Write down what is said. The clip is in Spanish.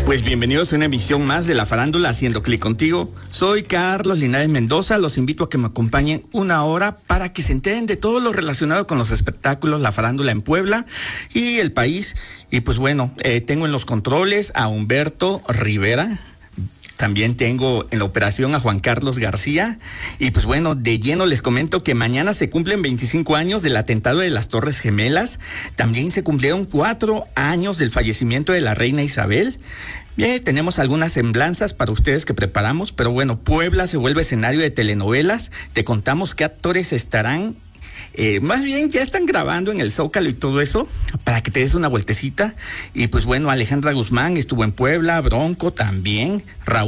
Pues bienvenidos a una emisión más de La Farándula Haciendo Clic Contigo. Soy Carlos Linares Mendoza, los invito a que me acompañen una hora para que se enteren de todo lo relacionado con los espectáculos, la farándula en Puebla y el país. Y pues bueno, tengo en los controles a Humberto Rivera. También tengo en la operación a Juan Carlos García. Y pues bueno, de lleno les comento que mañana se cumplen 25 años del atentado de las Torres Gemelas. También se cumplieron 4 años del fallecimiento de la reina Isabel. Bien, tenemos algunas semblanzas para ustedes que preparamos, pero bueno, Puebla se vuelve escenario de telenovelas. Te contamos qué actores estarán. Más bien ya están grabando en el Zócalo y todo eso, para que te des una vueltecita. Y pues bueno, Alejandra Guzmán estuvo en Puebla, Bronco también, Raúl